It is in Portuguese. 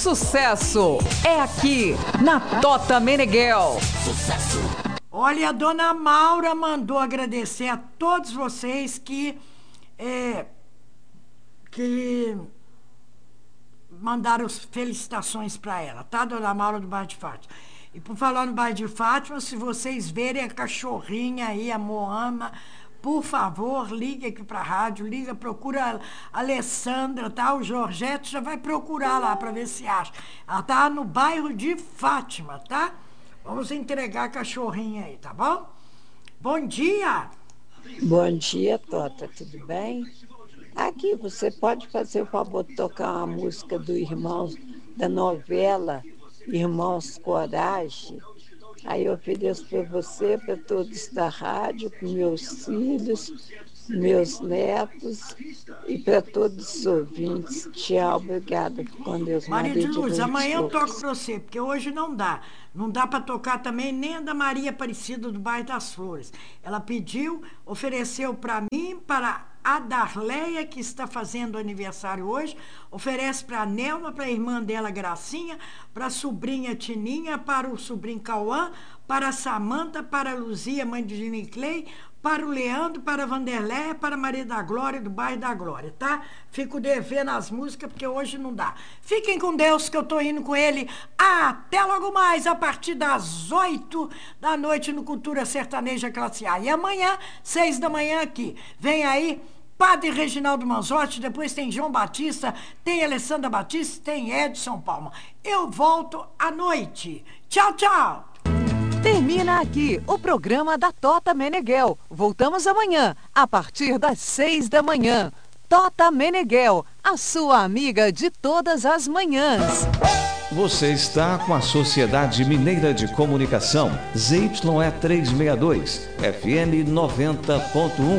sucesso é aqui na Tota Meneghel. Sucesso. Olha, a dona Maura mandou agradecer a todos vocês que mandaram felicitações para ela, tá, dona Maura do bairro de Fátima? E por falar no bairro de Fátima, se vocês verem a cachorrinha aí, a Moama, por favor, ligue aqui para a rádio, procura a Alessandra, tá? O Jorgeto já vai procurar lá para ver se acha. Ela tá no bairro de Fátima, tá? Vamos entregar a cachorrinha aí, tá bom? Bom dia! Bom dia, Tota, tudo bem? Aqui, você pode fazer o favor de tocar uma música do Irmãos, da novela Irmãos Coragem? Aí eu ofereço para você, para todos da rádio, para meus filhos, meus netos e para todos os ouvintes. Tchau, obrigada. Com Deus. Maria de Luz, amanhã eu toco para você, porque hoje não dá. Não dá para tocar também nem a da Maria Aparecida do bairro das Flores. Ela pediu, ofereceu para mim, para a Darleia, que está fazendo aniversário hoje, oferece para a Nelma, para a irmã dela, Gracinha, para a sobrinha Tininha, para o sobrinho Cauã, para a Samanta, para a Luzia, mãe de Gini Clay, para o Leandro, para a Vanderléia, para a Maria da Glória, do bairro da Glória, tá? Fico devendo as músicas, porque hoje não dá. Fiquem com Deus, que eu tô indo com ele até logo mais, a partir das 8 da noite no Cultura Sertaneja Classe A. E amanhã, 6 da manhã aqui. Vem aí Padre Reginaldo Manzotti, depois tem João Batista, tem Alessandra Batista, tem Edson Palma. Eu volto à noite. Tchau, tchau! Termina aqui o programa da Tota Meneghel. Voltamos amanhã, a partir das 6 da manhã. Tota Meneghel, a sua amiga de todas as manhãs. Você está com a Sociedade Mineira de Comunicação, ZYE 362, FM 90.1.